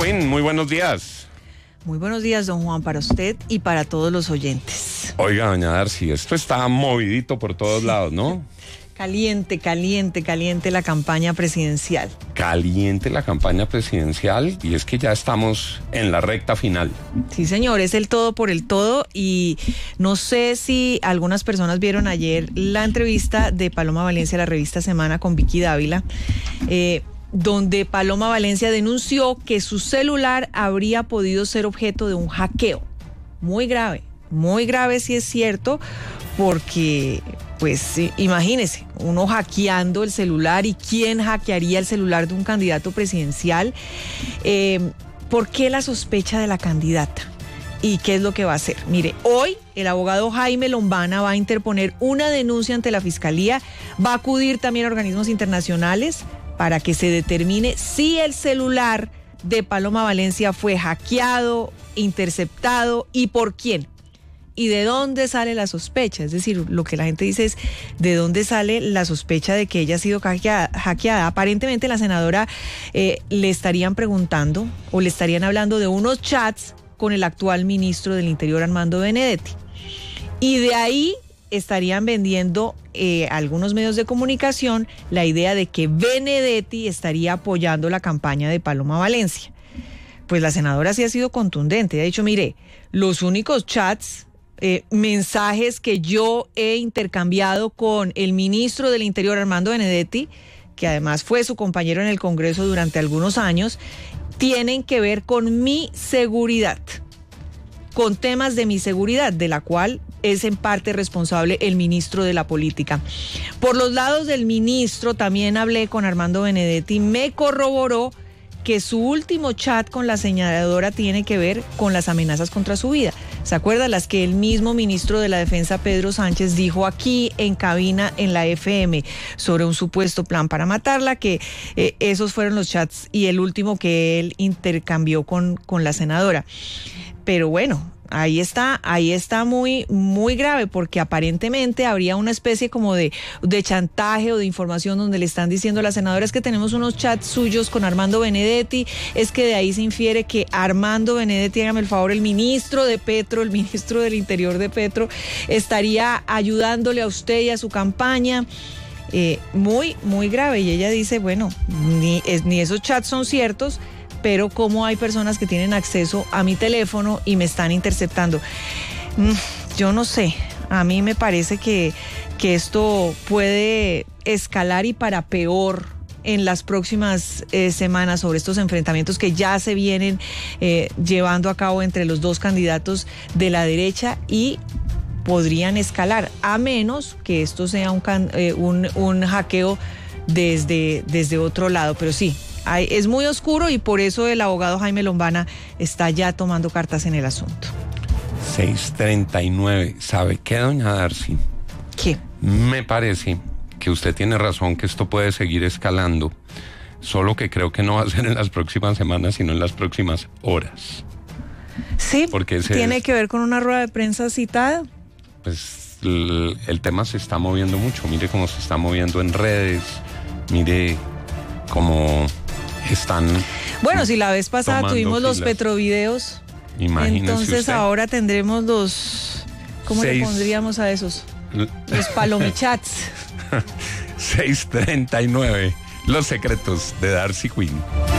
Quinn, muy buenos días. Muy buenos días, don Juan, para usted y para todos los oyentes. Oiga, doña Darcy, esto está movidito por todos lados, ¿no? Caliente la campaña presidencial. Caliente la campaña presidencial, y es que ya estamos en la recta final. Sí, señor, es el todo por el todo, y no sé si algunas personas vieron ayer la entrevista de Paloma Valencia a la revista Semana con Vicky Dávila, donde Paloma Valencia denunció que su celular habría podido ser objeto de un hackeo. Muy grave si es cierto, porque pues imagínese, uno hackeando el celular, y quién hackearía el celular de un candidato presidencial. ¿Por qué la sospecha de la candidata? ¿Y qué es lo que va a hacer? Mire, hoy el abogado Jaime Lombana va a interponer una denuncia ante la Fiscalía, va a acudir también a organismos internacionales para que se determine si el celular de Paloma Valencia fue hackeado, interceptado, y por quién. ¿Y de dónde sale la sospecha? Es decir, lo que la gente dice es, ¿de dónde sale la sospecha de que ella ha sido hackeada? Aparentemente la senadora le estarían preguntando o le estarían hablando de unos chats con el actual ministro del Interior, Armando Benedetti. Y de ahí estarían vendiendo algunos medios de comunicación la idea de que Benedetti estaría apoyando la campaña de Paloma Valencia. Pues la senadora sí ha sido contundente, ha dicho, mire, los únicos chats, mensajes que yo he intercambiado con el ministro del Interior, Armando Benedetti, que además fue su compañero en el Congreso durante algunos años, tienen que ver con mi seguridad, con temas de mi seguridad, de la cual es en parte responsable el ministro de la Política. Por los lados del ministro también hablé con Armando Benedetti, me corroboró que su último chat con la señaladora tiene que ver con las amenazas contra su vida. ¿Se acuerdan? Las que el mismo ministro de la Defensa, Pedro Sánchez, dijo aquí en cabina en la FM sobre un supuesto plan para matarla, que esos fueron los chats y el último que él intercambió con la senadora. Pero bueno, ahí está muy grave, porque aparentemente habría una especie como de chantaje o de información donde le están diciendo a la senadora, es que tenemos unos chats suyos con Armando Benedetti, es que de ahí se infiere que Armando Benedetti, hágame el favor, el ministro de Petro, el ministro del Interior de Petro, estaría ayudándole a usted y a su campaña. Muy grave. Y ella dice, bueno, ni esos chats son ciertos, pero cómo hay personas que tienen acceso a mi teléfono y me están interceptando. Yo no sé, a mí me parece que esto puede escalar, y para peor, en las próximas semanas, sobre estos enfrentamientos que ya se vienen llevando a cabo entre los dos candidatos de la derecha, y podrían escalar, a menos que esto sea un hackeo desde otro lado. Pero sí, es muy oscuro, y por eso el abogado Jaime Lombana está ya tomando cartas en el asunto. 6:39. ¿Sabe qué, doña Darcy? ¿Qué? Me parece que usted tiene razón, que esto puede seguir escalando, solo que creo que no va a ser en las próximas semanas, sino en las próximas horas. Sí, porque tiene que ver con una rueda de prensa citada. Pues el tema se está moviendo mucho. Mire cómo se está moviendo en redes, mire cómo están. Bueno, si la vez pasada tuvimos los petrovideos, entonces usted, ahora tendremos los, ¿cómo le pondríamos a esos? Los palomichats. 6:39. Los secretos de Darcy Quinn.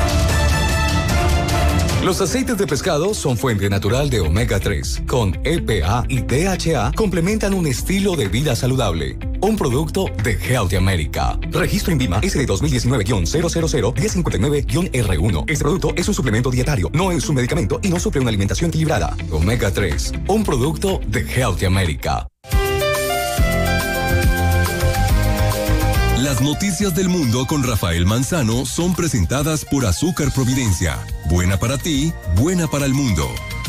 Los aceites de pescado son fuente natural de omega 3. Con EPA y DHA complementan un estilo de vida saludable. Un producto de Healthy America. Registro INVIMA SD 2019-000-1059-R1. Este producto es un suplemento dietario, no es un medicamento y no suple una alimentación equilibrada. Omega 3, un producto de Healthy America. Las noticias del mundo con Rafael Manzano son presentadas por Azúcar Providencia. Buena para ti, buena para el mundo.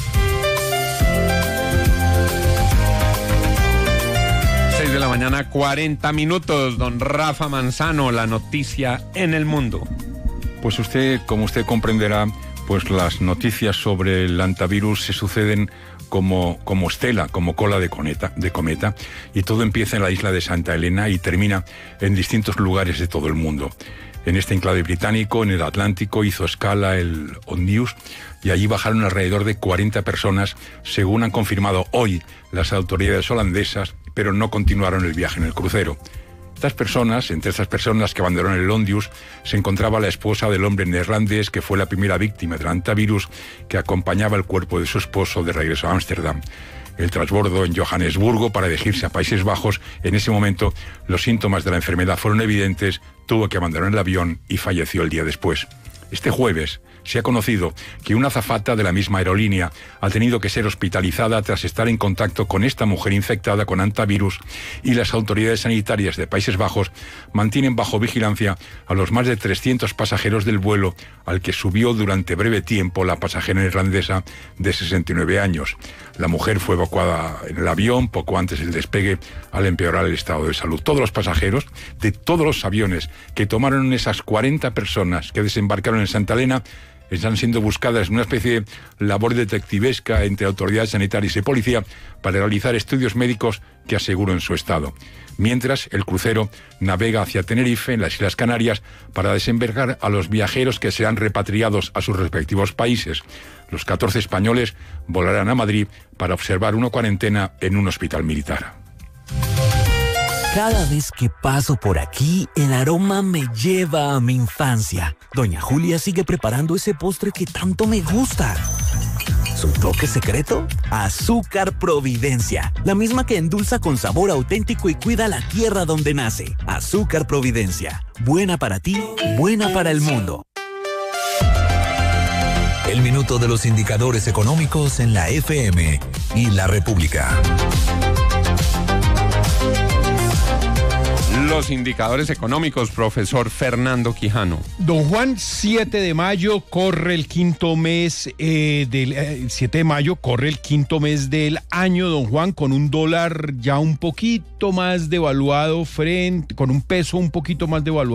6 de la mañana, 40 minutos. Don Rafa Manzano, la noticia en el mundo. Pues como usted comprenderá, pues las noticias sobre el antivirus se suceden como estela, como cola de cometa, y todo empieza en la isla de Santa Elena y termina en distintos lugares de todo el mundo. En este enclave británico, en el Atlántico, hizo escala el Ondius y allí bajaron alrededor de 40 personas, según han confirmado hoy las autoridades holandesas, pero no continuaron el viaje en el crucero. Entre estas personas que abandonaron el Ondius, se encontraba la esposa del hombre neerlandés que fue la primera víctima del hantavirus, que acompañaba el cuerpo de su esposo de regreso a Ámsterdam. El transbordo en Johannesburgo para dirigirse a Países Bajos, en ese momento los síntomas de la enfermedad fueron evidentes, tuvo que abandonar el avión y falleció el día después. Este jueves se ha conocido que una azafata de la misma aerolínea ha tenido que ser hospitalizada tras estar en contacto con esta mujer infectada con hantavirus, y las autoridades sanitarias de Países Bajos mantienen bajo vigilancia a los más de 300 pasajeros del vuelo al que subió durante breve tiempo la pasajera irlandesa de 69 años. La mujer fue evacuada en el avión poco antes del despegue al empeorar el estado de salud. Todos los pasajeros de todos los aviones que tomaron esas 40 personas que desembarcaron en Santa Elena están siendo buscadas en una especie de labor detectivesca entre autoridades sanitarias y policía para realizar estudios médicos que aseguren su estado. Mientras, el crucero navega hacia Tenerife, en las Islas Canarias, para desembarcar a los viajeros que serán repatriados a sus respectivos países. Los 14 españoles volarán a Madrid para observar una cuarentena en un hospital militar. Cada vez que paso por aquí, el aroma me lleva a mi infancia. Doña Julia sigue preparando ese postre que tanto me gusta. ¿Su toque secreto? Azúcar Providencia, la misma que endulza con sabor auténtico y cuida la tierra donde nace. Azúcar Providencia, buena para ti, buena para el mundo. El minuto de los indicadores económicos en la FM y la República. Los indicadores económicos, profesor Fernando Quijano. Don Juan, 7 de mayo corre el quinto mes 7 de mayo corre el quinto mes del año, don Juan, con un dólar ya un poquito más devaluado con un peso un poquito más devaluado